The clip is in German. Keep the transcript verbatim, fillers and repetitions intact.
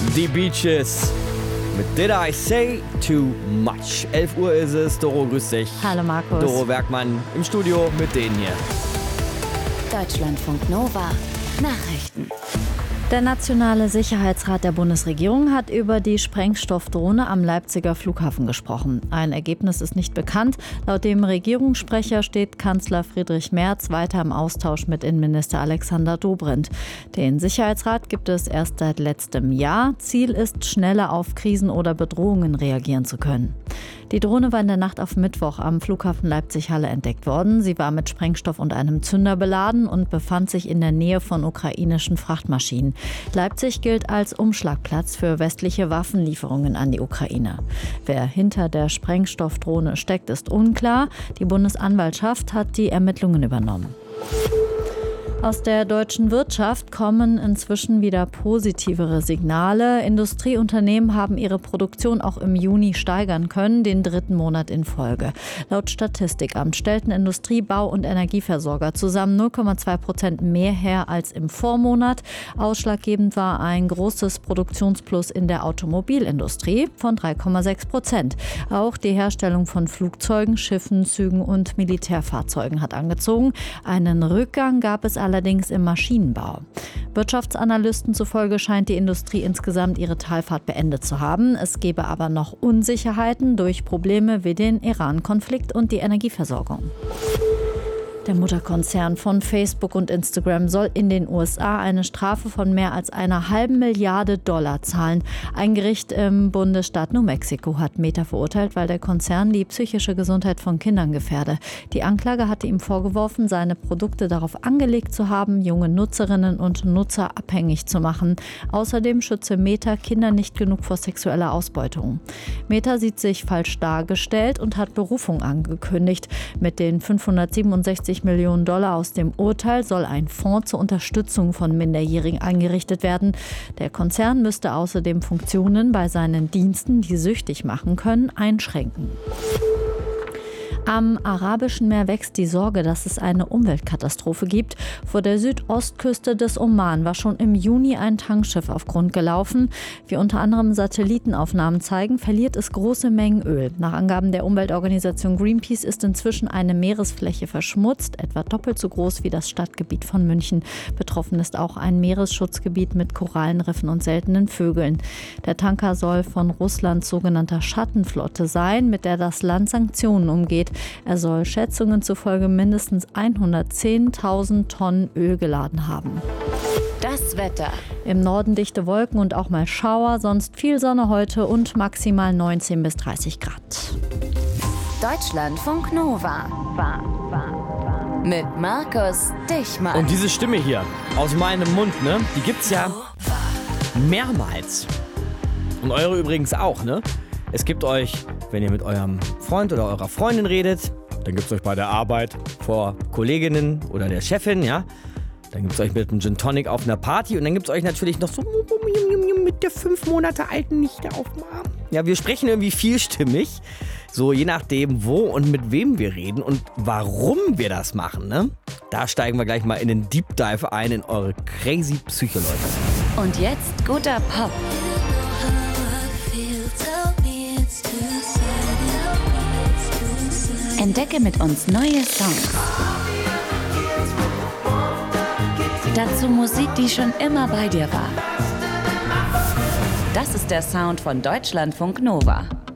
Die Beaches mit Did I Say Too Much? elf Uhr ist es. Doro, grüß dich. Hallo Markus. Doro Werkmann im Studio mit denen hier. Deutschlandfunk Nova. Nachrichten. Der Nationale Sicherheitsrat der Bundesregierung hat über die Sprengstoffdrohne am Leipziger Flughafen gesprochen. Ein Ergebnis ist nicht bekannt. Laut dem Regierungssprecher steht Kanzler Friedrich Merz weiter im Austausch mit Innenminister Alexander Dobrindt. Den Sicherheitsrat gibt es erst seit letztem Jahr. Ziel ist, schneller auf Krisen oder Bedrohungen reagieren zu können. Die Drohne war in der Nacht auf Mittwoch am Flughafen Leipzig-Halle entdeckt worden. Sie war mit Sprengstoff und einem Zünder beladen und befand sich in der Nähe von ukrainischen Frachtmaschinen. Leipzig gilt als Umschlagplatz für westliche Waffenlieferungen an die Ukraine. Wer hinter der Sprengstoffdrohne steckt, ist unklar. Die Bundesanwaltschaft hat die Ermittlungen übernommen. Aus der deutschen Wirtschaft kommen inzwischen wieder positivere Signale. Industrieunternehmen haben ihre Produktion auch im Juni steigern können, den dritten Monat in Folge. Laut Statistikamt stellten Industrie-, Bau- und Energieversorger zusammen null Komma zwei Prozent mehr her als im Vormonat. Ausschlaggebend war ein großes Produktionsplus in der Automobilindustrie von drei Komma sechs Prozent. Auch die Herstellung von Flugzeugen, Schiffen, Zügen und Militärfahrzeugen hat angezogen. Einen Rückgang gab es allerdings im Maschinenbau. Wirtschaftsanalysten zufolge scheint die Industrie insgesamt ihre Talfahrt beendet zu haben. Es gebe aber noch Unsicherheiten durch Probleme wie den Iran-Konflikt und die Energieversorgung. Der Mutterkonzern von Facebook und Instagram soll in den U S A eine Strafe von mehr als einer halben Milliarde Dollar zahlen. Ein Gericht im Bundesstaat New Mexico hat Meta verurteilt, weil der Konzern die psychische Gesundheit von Kindern gefährde. Die Anklage hatte ihm vorgeworfen, seine Produkte darauf angelegt zu haben, junge Nutzerinnen und Nutzer abhängig zu machen. Außerdem schütze Meta Kinder nicht genug vor sexueller Ausbeutung. Meta sieht sich falsch dargestellt und hat Berufung angekündigt. Mit den fünfhundertsiebenundsechzig Millionen Dollar aus dem Urteil soll ein Fonds zur Unterstützung von Minderjährigen eingerichtet werden. Der Konzern müsste außerdem Funktionen bei seinen Diensten, die süchtig machen können, einschränken. Am Arabischen Meer wächst die Sorge, dass es eine Umweltkatastrophe gibt. Vor der Südostküste des Oman war schon im Juni ein Tankschiff auf Grund gelaufen. Wie unter anderem Satellitenaufnahmen zeigen, verliert es große Mengen Öl. Nach Angaben der Umweltorganisation Greenpeace ist inzwischen eine Meeresfläche verschmutzt, etwa doppelt so groß wie das Stadtgebiet von München. Betroffen ist auch ein Meeresschutzgebiet mit Korallenriffen und seltenen Vögeln. Der Tanker soll von Russlands sogenannter Schattenflotte sein, mit der das Land Sanktionen umgeht. Er soll Schätzungen zufolge mindestens hundertzehntausend Tonnen Öl geladen haben. Das Wetter. Im Norden dichte Wolken und auch mal Schauer, sonst viel Sonne heute und maximal neunzehn bis dreißig Grad. Deutschlandfunk Nova. Mit Markus Dichmann. Und diese Stimme hier aus meinem Mund, ne, die gibt's ja mehrmals. Und eure übrigens auch, ne? Es gibt euch, wenn ihr mit eurem Freund oder eurer Freundin redet, dann gibt es euch bei der Arbeit vor Kolleginnen oder der Chefin, ja. Dann gibt es euch mit einem Gin Tonic auf einer Party und dann gibt es euch natürlich noch so mit der fünf Monate alten Nichte auf dem Arm. Ja, wir sprechen irgendwie vielstimmig, so je nachdem, wo und mit wem wir reden und warum wir das machen, ne? Da steigen wir gleich mal in den Deep Dive ein in eure crazy Psycho-Leute. Und jetzt guter Pop. Entdecke mit uns neue Songs. Dazu Musik, die schon immer bei dir war. Das ist der Sound von Deutschlandfunk Nova.